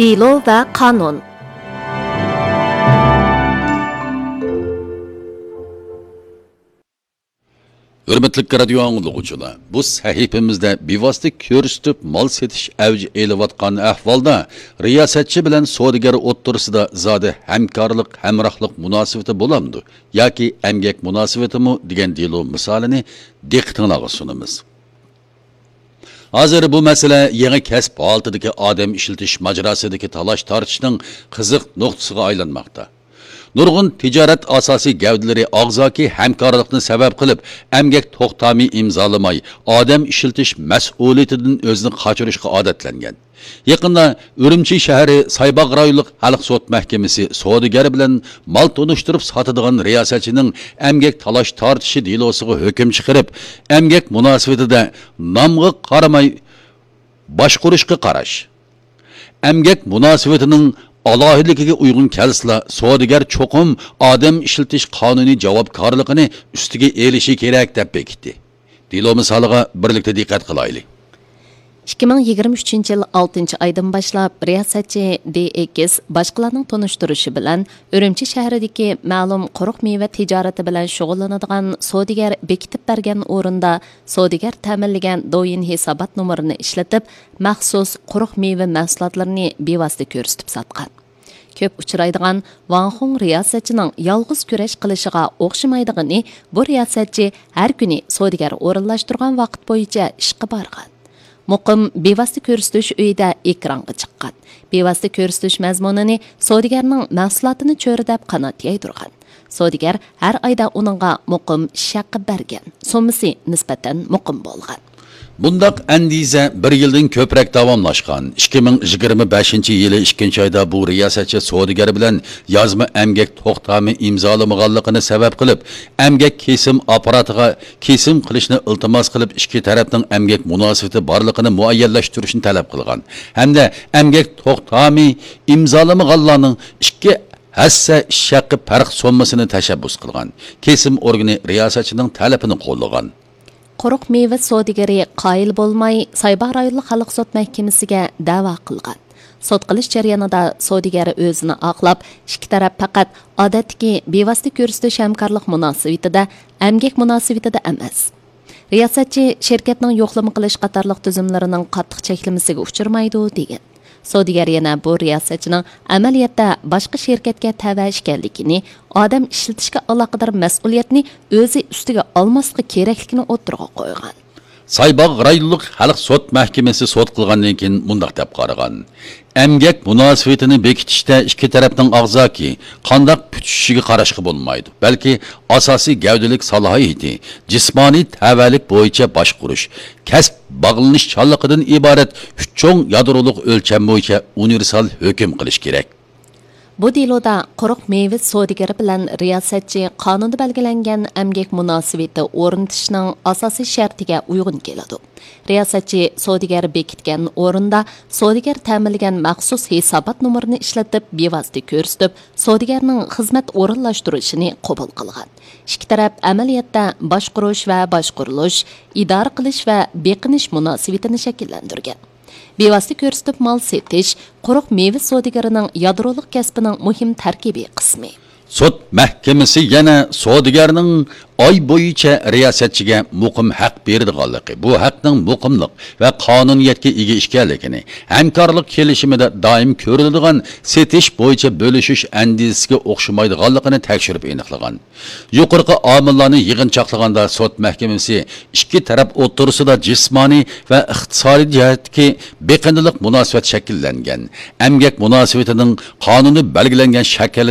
Dilo va qonun. Hürmetli radyo anglagıçılar, bu sahifimizde bevosita ko'rsatib mal setish avji elayotgan ahvolda riyosatchi bilan savdogar o'rtasida zodi hamkorlik, hamrohlik munosabati bo'lamdi yoki emgak munosabatimi degan delo misolini diqqatingizga sunamiz. Hozir bu masala yangi kasb holatidagi odam ishlatish majrosidagi talash tortishning qiziq nuqtasiga aylanmoqda. Nurg'un tijorat asosiy gavdalari og'zoki hamkorlikni sabab qilib, emgak to'xtami imzolamay, odam ishiltish mas'uliyatidan o'zini qochirishga odatlangan. Yaqinda Urumchi shahri Saybog' rayonlik xalq sud mahkamasi savdogar bilan mol tunishtirib sotadigan riyosatchining emgak talash tortishi delosiga hukm chiqarib, emgak munosabatida nomga qaramay boshqurishga qarash. Emgak munosabatining alohidligiga uygun kelsila savdogar cho'qim odam ishlatish qonuniy javobgarligini ustiga elishi kerak deb bekitdi. Dilo misoliga birlikda diqqat qilaylik. 2023 yil 6-oydan boshlab riyosatchi DX boshqalarning tonishtirishi bilan Urumchi shahridagi ma'lum quruq meva tijorati bilan shug'ullanadigan savdogar bekitib bergan o'rinda savdogar ta'minlagan do'yin hisobot nomerini ishlatib, maxsus quruq meva mahsulotlarini bevosita ko'rsatib sotgan. Ko'p uchraydigan Vanxong riyosatchining yolg'iz kurash qilishiga o'xshamaydigani, bu riyosatchi har kuni savdogar o'rinlashtirgan vaqt bo'yicha ishga borgan. Muqim bevosita ko'rsatish uyida ekronga chiqqan. Bevosita ko'rsatish mazmunini savdogarning mahsulotini cho'ridab qanot yaydirgan. Savdogar har oyda uningga muqim ish haqi bergan. So'misi nisbatan muqim bo'lgan. Bundaq andiza bir yildan ko'proq davomlashgan. 2025-yili 2-oyda bu riyosatchi savdogar bilan yozma emgak to'xtami imzolamaganligini sabab qilib, emgak kesim apparatiga kesim qilishni iltimos qilib, ikki tarafning emgak munosabati borligini muayyanlashtirishni talab qilgan. Hamda emgak to'xtami imzolamaganlarning ikki hassa ish haqi farq sommasini tashabbus qilgan. Kesim organi riyosatchining talabini qo'llagan. Quruq meva savdogari qoyil bo'lmay, Saybog' rayonlik xalq sud mahkamasiga da'vo qilgan. Sud qilish jarayonida savdogari o'zini oqlab, ikki taraf faqat odatdagi bevosita ko'rsatish hamkorlik munosabatida, emgak munosabatida emas. Riyosatchi shirkatning yo'qlama qilish qatorliq tuzumlarining qattiq cheklamasiga uchirmaydi degan. Savdogar yana bu riyosatchining amaliyotda boshqa shirkatga tava ekanligini, odam ishlatishga aloqador mas'uliyatni o'zi ustiga olmaslik kerakligini o'tirg'a qo'ygan. Saybog' rayonlik xalq sud mahkamasi sud qilgandan keyin mundaq deb qaragan. Emgak munosabatini bekitishda ikki tarafning og'zoki qandoq putishiga qarashga bo'lmaydi. Balki asosiy gavdalik salohiyati, jismoniy tavallik bo'yicha boshqurish, kasb bog'lanish chorliqidan iborat 3 cho'ng yadroliq o'lcham bo'yicha universal hukm qilish kerak. Bu deloda quruq meva savdogari bilan riyosatchi qonunda belgilangan emgak munosabati o'rnatishning asosiy shartiga uyg'un keladi. Riyosatchi savdogar bekitgan o'rinda savdogar ta'minlagan maxsus hisobot nomerini ishlatib, bevosita ko'rsatib, savdogarning xizmat o'rinlashtirishini qabul qilgan. Ikki taraf amaliyotda boshqurish va boshqurilish, idora qilish va beqinish munosabatini shakllantirgan. Bevosita ko'rsatib mol setish quruq meva savdogarining yadroliq kasbining muhim tarkibiy qismi. Sud mahkamasi yana savdogarning oy bo'yicha riyosatchiga muqim haq berdiganligi, bu haqning muqimlik va qonuniyatga ega ekanligini, hamkorlik kelishimida doim ko'riladigan setish bo'yicha bo'lishish andizasiga o'xshamaydiganligini tekshirib aniqlagan. Yuqorqi omillarni yig'inchoqlaganda sud mahkamasi ikki taraf o'rtasida jismoniy va iqtisodiy jihatdagi beqindilik munosabat shakllangan, emgak munosabatining qonuni belgilangan shakl